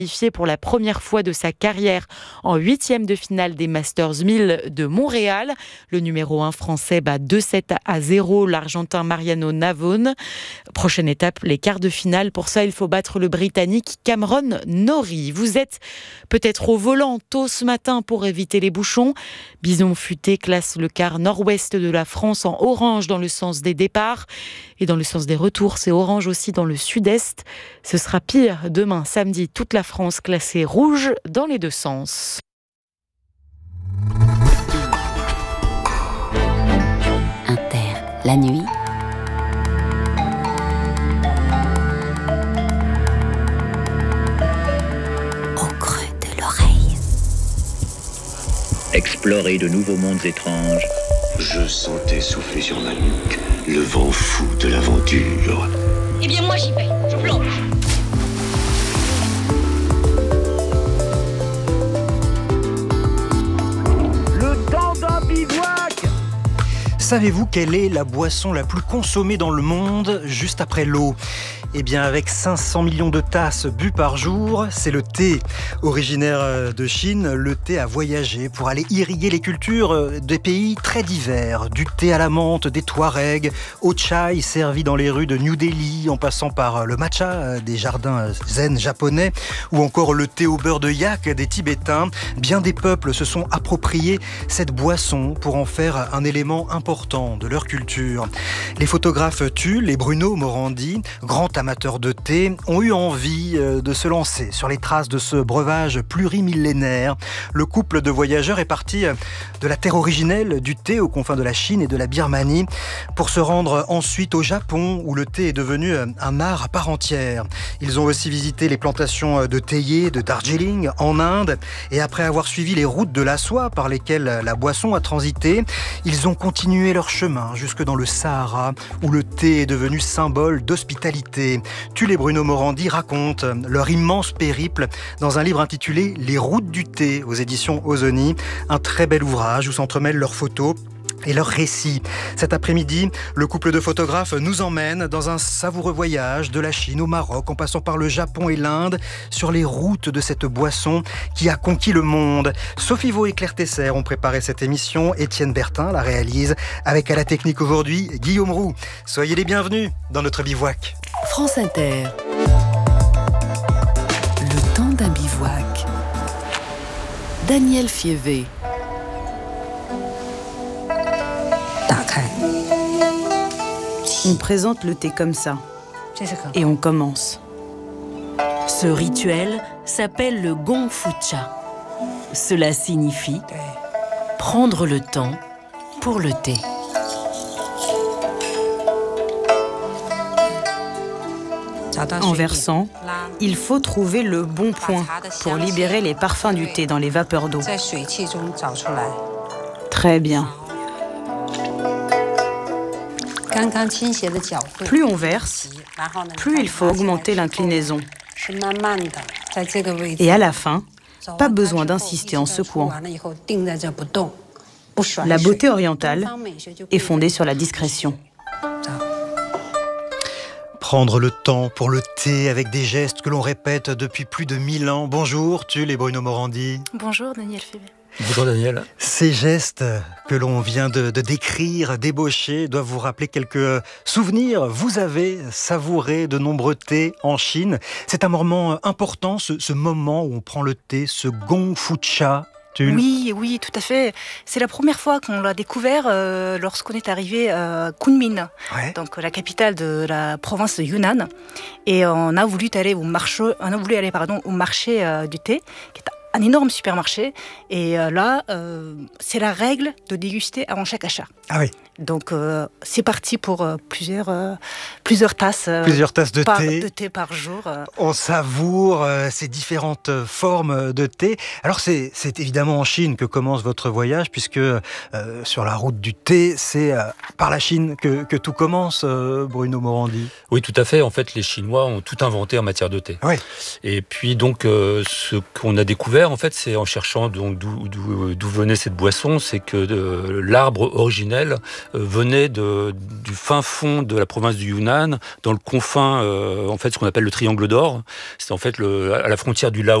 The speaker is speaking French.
Pour la première fois de sa carrière en 8e de finale des Masters 1000 de Montréal. Le numéro 1 français bat 2-7-0 l'Argentin Mariano Navone. Prochaine étape, les quarts de finale. Pour ça, il faut battre le Britannique Cameron Norrie. Vous êtes peut-être au volant tôt ce matin pour éviter les bouchons. Bison Futé classe le quart nord-ouest de la France en orange dans le sens des départs. Et dans le sens des retours, c'est orange aussi dans le sud-est. Ce sera pire demain, samedi, toute la France classée rouge dans les deux sens. Inter, la nuit. Au creux de l'oreille. Explorer de nouveaux mondes étranges. Je sentais souffler sur ma nuque le vent fou de l'aventure. Eh bien moi j'y vais, je plonge. Le temps d'un bivouac. Savez-vous quelle est la boisson la plus consommée dans le monde juste après l'eau ? Eh bien, avec 500 millions de tasses bues par jour, c'est le thé. Originaire de Chine, le thé a voyagé pour aller irriguer les cultures des pays très divers. Du thé à la menthe, des Touaregs, au chai servi dans les rues de New Delhi, en passant par le matcha des jardins zen japonais, ou encore le thé au beurre de yak des Tibétains. Bien des peuples se sont appropriés cette boisson pour en faire un élément important de leur culture. Les photographes Tulle et Bruno Morandi, grands amateurs de thé, ont eu envie de se lancer sur les traces de ce breuvage plurimillénaire. Le couple de voyageurs est parti de la terre originelle du thé aux confins de la Chine et de la Birmanie pour se rendre ensuite au Japon où le thé est devenu un art à part entière. Ils ont aussi visité les plantations de théiers de Darjeeling en Inde et après avoir suivi les routes de la soie par lesquelles la boisson a transité, ils ont continué leur chemin jusque dans le Sahara où le thé est devenu symbole d'hospitalité. Tulle et Bruno Morandi racontent leur immense périple dans un livre intitulé « Les routes du thé » aux éditions Ozoni, un très bel ouvrage où s'entremêlent leurs photos et leurs récits. Cet après-midi, le couple de photographes nous emmène dans un savoureux voyage de la Chine au Maroc, en passant par le Japon et l'Inde, sur les routes de cette boisson qui a conquis le monde. Sophie Vaux et Claire Tesser ont préparé cette émission. Étienne Bertin la réalise, avec à la technique aujourd'hui Guillaume Roux. Soyez les bienvenus dans notre bivouac. France Inter. Le temps d'un bivouac. Daniel Fievé. On présente le thé comme ça. Et on commence. Ce rituel s'appelle le Gong Fu Cha. Cela signifie prendre le temps pour le thé. En versant, il faut trouver le bon point pour libérer les parfums du thé dans les vapeurs d'eau. Très bien. Plus on verse, plus il faut augmenter l'inclinaison. Et à la fin, pas besoin d'insister en secouant. La beauté orientale est fondée sur la discrétion. Prendre le temps pour le thé avec des gestes que l'on répète depuis plus de 1000 ans. Bonjour Tulle et Bruno Morandi. Bonjour Daniel Fébé. Bonjour Daniel. Ces gestes que l'on vient de décrire, d'ébaucher, doivent vous rappeler quelques souvenirs. Vous avez savouré de nombreux thés en Chine. C'est un moment important, ce moment où on prend le thé, ce Gong Fu Cha. Oui, tout à fait. C'est la première fois qu'on l'a découvert lorsqu'on est arrivé à Kunming, donc la capitale de la province de Yunnan. Et on a voulu aller au marché du thé, qui est un énorme supermarché. Et là, c'est la règle de déguster avant chaque achat. Ah oui. Donc c'est parti pour plusieurs tasses. Plusieurs tasses de thé par jour. On savoure ces différentes formes de thé. Alors c'est évidemment en Chine que commence votre voyage, puisque sur la route du thé, c'est par la Chine que tout commence, Bruno Morandi. Oui, tout à fait. En fait, les Chinois ont tout inventé en matière de thé. Oui. Et puis donc, ce qu'on a découvert, en fait, c'est en cherchant donc d'où venait cette boisson, c'est que l'arbre originel venait du fin fond de la province du Yunnan, dans le confin, en fait, ce qu'on appelle le Triangle d'Or. C'est en fait à la frontière du Laos